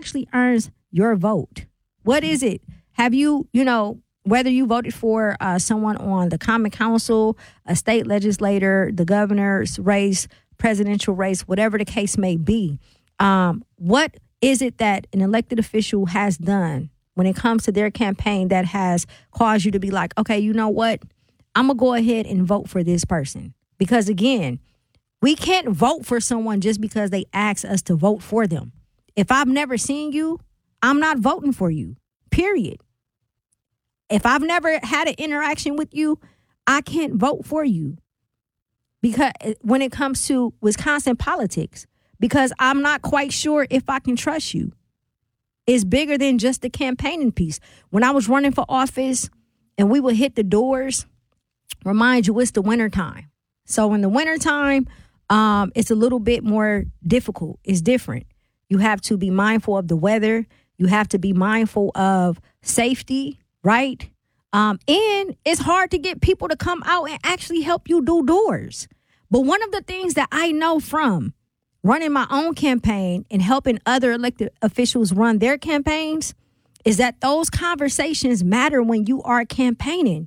actually earns your vote? What is it? Have you, whether you voted for someone on the Common Council, a state legislator, the governor's race, presidential race, whatever the case may be, what is it that an elected official has done when it comes to their campaign that has caused you to be like, okay, you know what? I'm going to go ahead and vote for this person. Because again, we can't vote for someone just because they ask us to vote for them. If I've never seen you, I'm not voting for you, period. If I've never had an interaction with you, I can't vote for you. Because when it comes to Wisconsin politics, because I'm not quite sure if I can trust you. It's bigger than just the campaigning piece. When I was running for office and we would hit the doors, remind you, it's the wintertime. So in the wintertime, it's a little bit more difficult. It's different. You have to be mindful of the weather. You have to be mindful of safety, right? And it's hard to get people to come out and actually help you do doors. But one of the things that I know from running my own campaign and helping other elected officials run their campaigns is that those conversations matter when you are campaigning.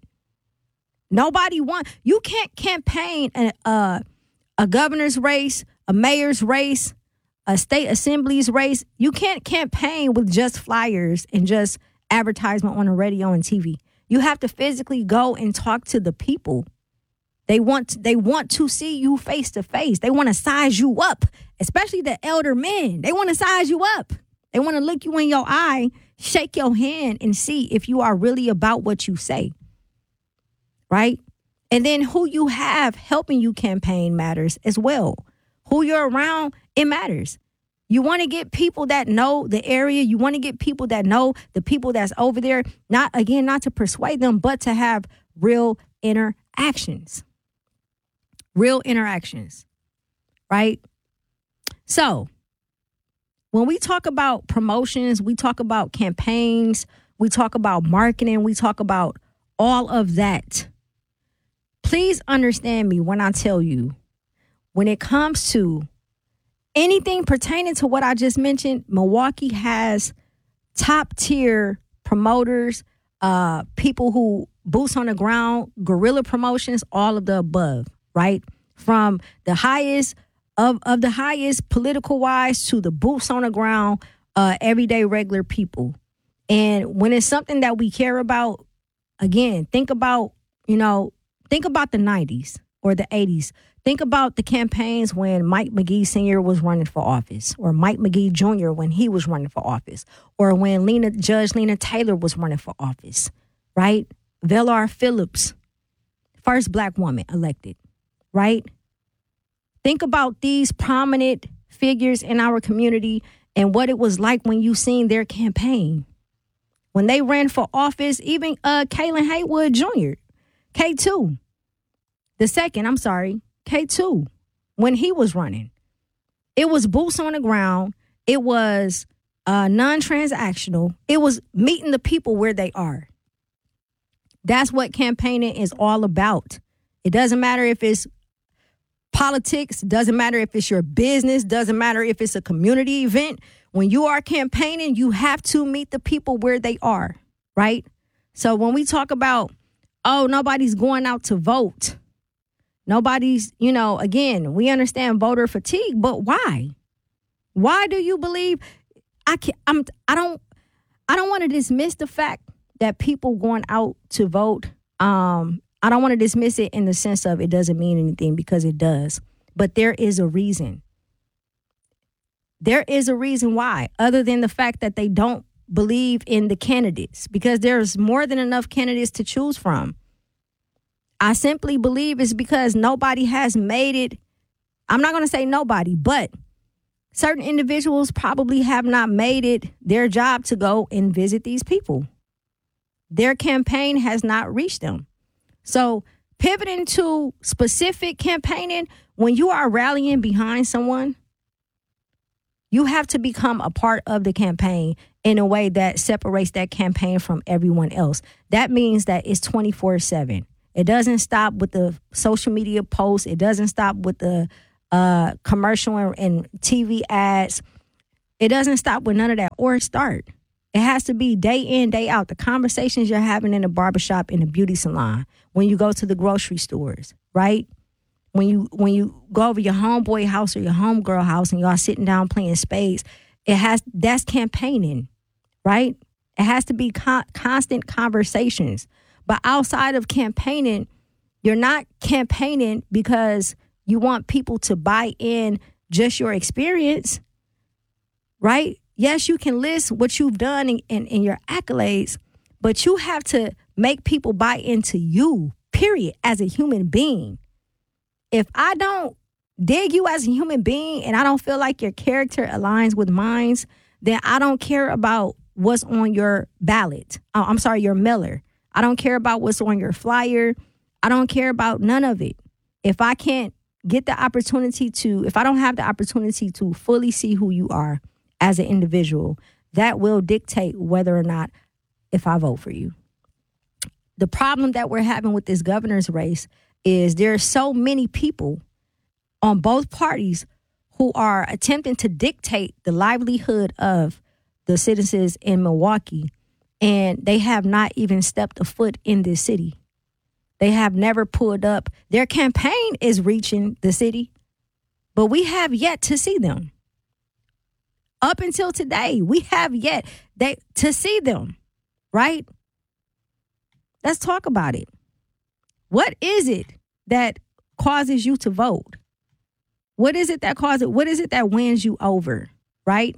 You can't campaign a governor's race, a mayor's race, a state assembly's race. You can't campaign with just flyers and just advertisement on the radio and TV. You have to physically go and talk to the people. They want to see you face to face. They want to size you up, especially the elder men. They want to size you up. They want to look you in your eye, shake your hand, and see if you are really about what you say. Right? And then who you have helping you campaign matters as well. Who you're around, it matters. You want to get people that know the area. You want to get people that know the people that's over there. Not to persuade them, but to have real interactions. Real interactions. Right? So, when we talk about promotions, we talk about campaigns, we talk about marketing, we talk about all of that. Please understand me when I tell you, when it comes to anything pertaining to what I just mentioned, Milwaukee has top tier promoters, people who boots on the ground, guerrilla promotions, all of the above, right? From the highest of the highest political wise to the boots on the ground, everyday regular people. And when it's something that we care about, again, think about the 90s or the 80s. Think about the campaigns when Mike McGee Sr. was running for office, or Mike McGee Jr. when he was running for office, or when Judge Lena Taylor was running for office, right? Velar Phillips, first black woman elected, right? Think about these prominent figures in our community and what it was like when you seen their campaign. When they ran for office, even Kaylin Haywood Jr., K2, K2, when he was running. It was boots on the ground. It was non-transactional. It was meeting the people where they are. That's what campaigning is all about. It doesn't matter if it's politics, doesn't matter if it's your business, doesn't matter if it's a community event. When you are campaigning, you have to meet the people where they are, right? So when we talk about, nobody's going out to vote, nobody's, again, we understand voter fatigue, but why? Why do you believe? I don't want to dismiss the fact that people going out to vote. I don't want to dismiss it in the sense of it doesn't mean anything, because it does. But there is a reason. There is a reason why, other than the fact that they don't believe in the candidates, because there's more than enough candidates to choose from. I simply believe it's because nobody has made it. I'm not going to say nobody, but certain individuals probably have not made it their job to go and visit these people. Their campaign has not reached them. So pivoting to specific campaigning, when you are rallying behind someone, you have to become a part of the campaign in a way that separates that campaign from everyone else. That means that it's 24/7. It doesn't stop with the social media posts. It doesn't stop with the commercial and TV ads. It doesn't stop with none of that or start. It has to be day in, day out. The conversations you're having in the barbershop, in the beauty salon, when you go to the grocery stores, right? When you go over your homeboy house or your homegirl house and y'all sitting down playing spades, that's campaigning, right? It has to be constant conversations. But outside of campaigning, you're not campaigning because you want people to buy in just your experience, right? Yes, you can list what you've done in your accolades, but you have to make people buy into you, period, as a human being. If I don't dig you as a human being and I don't feel like your character aligns with mine, then I don't care about what's on your ballot. Your mailer. I don't care about what's on your flyer. I don't care about none of it. If I can't get the opportunity if I don't have the opportunity to fully see who you are as an individual, that will dictate whether or not if I vote for you. The problem that we're having with this governor's race is there are so many people on both parties who are attempting to dictate the livelihood of the citizens in Milwaukee, and they have not even stepped a foot in this city. They have never pulled up. Their campaign is reaching the city, but we have yet to see them. Up until today, we have yet to see them, right? Let's talk about it. What is it that causes you to vote? What is it that wins you over, right?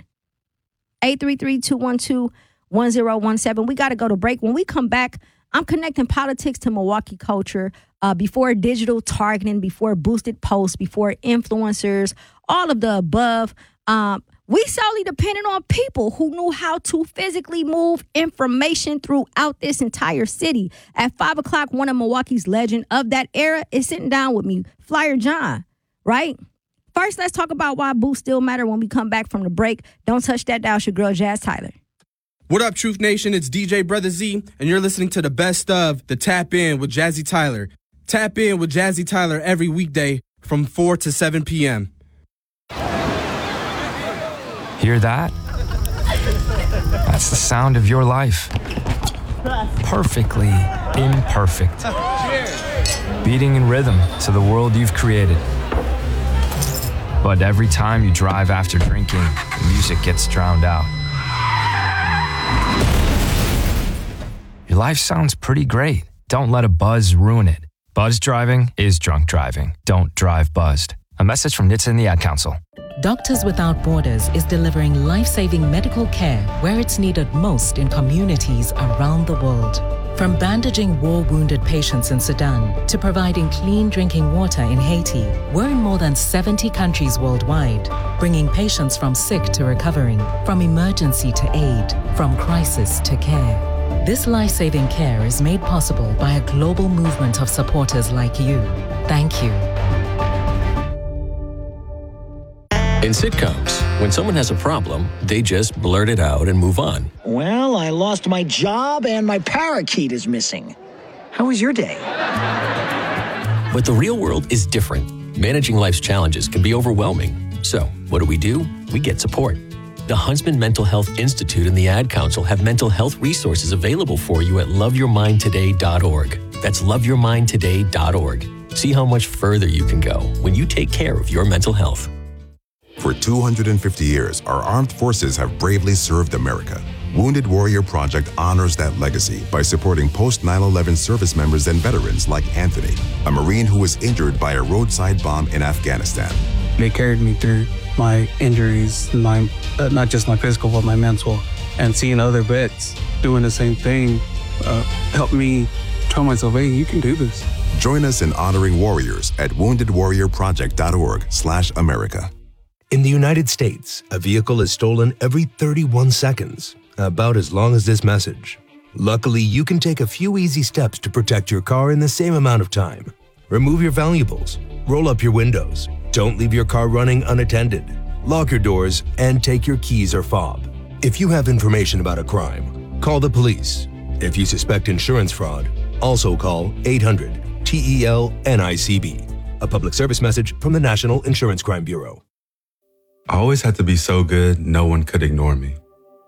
833-212-1017. We got to go to break. When we come back, I'm connecting politics to Milwaukee culture, before digital targeting, before boosted posts, before influencers, all of the above. We solely depended on people who knew how to physically move information throughout this entire city. At 5 o'clock, one of Milwaukee's legend of that era is sitting down with me, Flyer John, right? First, let's talk about why boosts still matter when we come back from the break. Don't touch that dial. It's your girl, Jazz Tyler. What up, Truth Nation? It's DJ Brother Z, and you're listening to the best of the Tap In with Jazzy Tyler. Tap In with Jazzy Tyler every weekday from 4 to 7 p.m. Hear that? That's the sound of your life. Perfectly imperfect. Beating in rhythm to the world you've created. But every time you drive after drinking, the music gets drowned out. Your life sounds pretty great. Don't let a buzz ruin it. Buzz driving is drunk driving. Don't drive buzzed. A message from NHTSA and the Ad Council. Doctors Without Borders is delivering life-saving medical care where it's needed most in communities around the world. From bandaging war-wounded patients in Sudan to providing clean drinking water in Haiti, we're in more than 70 countries worldwide, bringing patients from sick to recovering, from emergency to aid, from crisis to care. This life-saving care is made possible by a global movement of supporters like you. Thank you. In sitcoms, when someone has a problem, they just blurt it out and move on. Well, I lost my job and my parakeet is missing. How was your day? But the real world is different. Managing life's challenges can be overwhelming. So, what do? We get support. The Huntsman Mental Health Institute and the Ad Council have mental health resources available for you at loveyourmindtoday.org. That's loveyourmindtoday.org. See how much further you can go when you take care of your mental health. For 250 years, our armed forces have bravely served America. Wounded Warrior Project honors that legacy by supporting post-9/11 service members and veterans like Anthony, a Marine who was injured by a roadside bomb in Afghanistan. They carried me through my injuries, not just my physical, but my mental. And seeing other vets doing the same thing helped me tell myself, hey, you can do this. Join us in honoring warriors at woundedwarriorproject.org/America. In the United States, a vehicle is stolen every 31 seconds, about as long as this message. Luckily, you can take a few easy steps to protect your car in the same amount of time. Remove your valuables, roll up your windows, don't leave your car running unattended, lock your doors, and take your keys or fob. If you have information about a crime, call the police. If you suspect insurance fraud, also call 800-TEL-NICB. A public service message from the National Insurance Crime Bureau. I always had to be so good, no one could ignore me.